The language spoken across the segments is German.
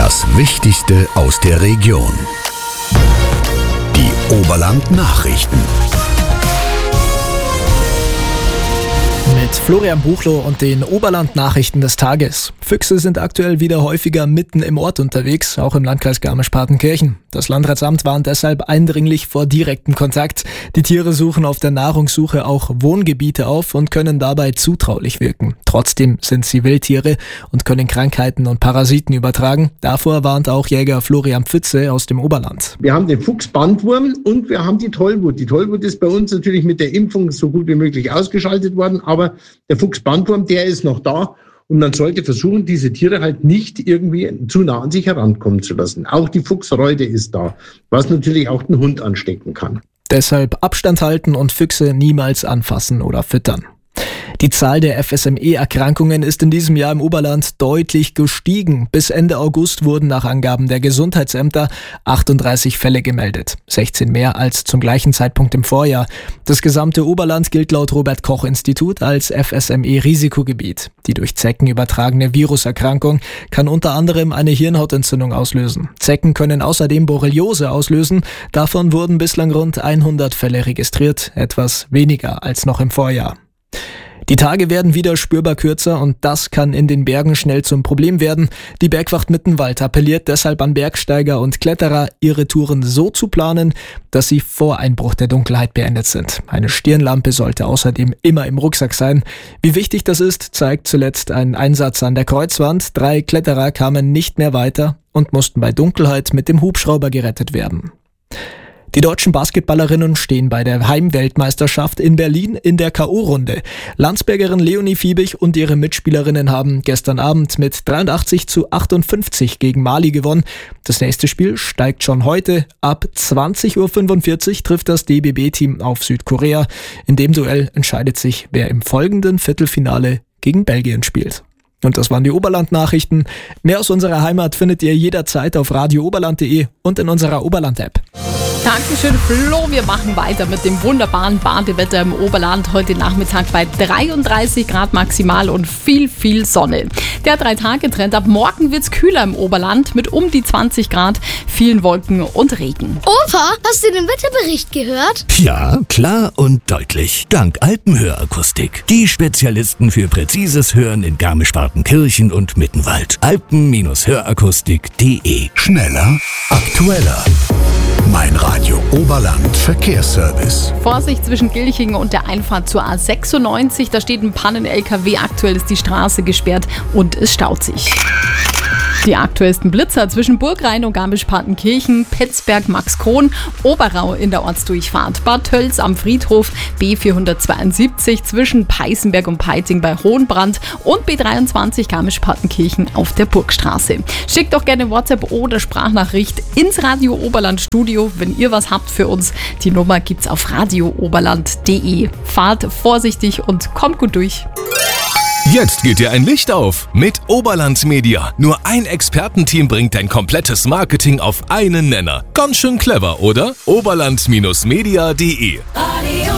Das Wichtigste aus der Region. Die Oberland-Nachrichten. Mit Florian Buchloh und den Oberland-Nachrichten des Tages. Füchse sind aktuell wieder häufiger mitten im Ort unterwegs, auch im Landkreis Garmisch-Partenkirchen. Das Landratsamt warnt deshalb eindringlich vor direktem Kontakt. Die Tiere suchen auf der Nahrungssuche auch Wohngebiete auf und können dabei zutraulich wirken. Trotzdem sind sie Wildtiere und können Krankheiten und Parasiten übertragen. Davor warnt auch Jäger Florian Pfütze aus dem Oberland. Wir haben den Fuchsbandwurm und wir haben die Tollwut. Die Tollwut ist bei uns natürlich mit der Impfung so gut wie möglich ausgeschaltet worden, aber der Fuchsbandwurm, der ist noch da. Und man sollte versuchen, diese Tiere halt nicht irgendwie zu nah an sich herankommen zu lassen. Auch die Fuchsreude ist da, was natürlich auch den Hund anstecken kann. Deshalb Abstand halten und Füchse niemals anfassen oder füttern. Die Zahl der FSME-Erkrankungen ist in diesem Jahr im Oberland deutlich gestiegen. Bis Ende August wurden nach Angaben der Gesundheitsämter 38 Fälle gemeldet. 16 mehr als zum gleichen Zeitpunkt im Vorjahr. Das gesamte Oberland gilt laut Robert-Koch-Institut als FSME-Risikogebiet. Die durch Zecken übertragene Viruserkrankung kann unter anderem eine Hirnhautentzündung auslösen. Zecken können außerdem Borreliose auslösen. Davon wurden bislang rund 100 Fälle registriert, etwas weniger als noch im Vorjahr. Die Tage werden wieder spürbar kürzer und das kann in den Bergen schnell zum Problem werden. Die Bergwacht Mittenwald appelliert deshalb an Bergsteiger und Kletterer, ihre Touren so zu planen, dass sie vor Einbruch der Dunkelheit beendet sind. Eine Stirnlampe sollte außerdem immer im Rucksack sein. Wie wichtig das ist, zeigt zuletzt ein Einsatz an der Kreuzwand. 3 Kletterer kamen nicht mehr weiter und mussten bei Dunkelheit mit dem Hubschrauber gerettet werden. Die deutschen Basketballerinnen stehen bei der Heimweltmeisterschaft in Berlin in der K.O.-Runde. Landsbergerin Leonie Fiebig und ihre Mitspielerinnen haben gestern Abend mit 83-58 gegen Mali gewonnen. Das nächste Spiel steigt schon heute. Ab 20:45 Uhr trifft das DBB-Team auf Südkorea. In dem Duell entscheidet sich, wer im folgenden Viertelfinale gegen Belgien spielt. Und das waren die Oberland-Nachrichten. Mehr aus unserer Heimat findet ihr jederzeit auf radiooberland.de und in unserer Oberland-App. Dankeschön, Flo. Wir machen weiter mit dem wunderbaren Badewetter im Oberland. Heute Nachmittag bei 33 Grad maximal und viel Sonne. Der 3-Tage-Trend. Ab morgen wird's kühler im Oberland mit um die 20 Grad, vielen Wolken und Regen. Opa, hast du den Wetterbericht gehört? Ja, klar und deutlich. Dank Alpenhörakustik. Die Spezialisten für präzises Hören in Garmisch-Partenkirchen und Mittenwald. Alpen-Hörakustik.de. Schneller, aktueller. Mein Radio Oberland Verkehrsservice. Vorsicht zwischen Gilching und der Einfahrt zur A96. Da steht ein Pannen-LKW. Aktuell ist die Straße gesperrt und es staut sich. Die aktuellsten Blitzer zwischen Burgrhein und Garmisch-Partenkirchen, Petzberg, Maxkron, Oberau in der Ortsdurchfahrt, Bad Tölz am Friedhof, B472 zwischen Peißenberg und Peiting bei Hohenbrand und B23 Garmisch-Partenkirchen auf der Burgstraße. Schickt doch gerne WhatsApp oder Sprachnachricht ins Radio Oberland Studio, wenn ihr was habt für uns. Die Nummer gibt's auf radiooberland.de. Fahrt vorsichtig und kommt gut durch. Jetzt geht dir ein Licht auf mit Oberland Media. Nur ein Expertenteam bringt dein komplettes Marketing auf einen Nenner. Ganz schön clever, oder? Oberland-media.de. Radio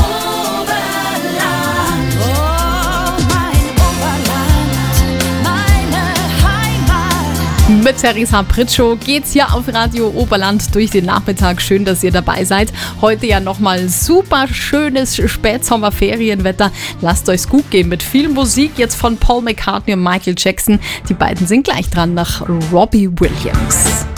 Oberland, oh mein Oberland, meine Heimat. Mit Theresa Pritschow geht's hier auf Radio Oberland durch den Nachmittag. Schön, dass ihr dabei seid. Heute ja nochmal super schönes Spätsommerferienwetter. Lasst euch's gut gehen mit viel Musik jetzt von Paul McCartney und Michael Jackson. Die beiden sind gleich dran nach Robbie Williams.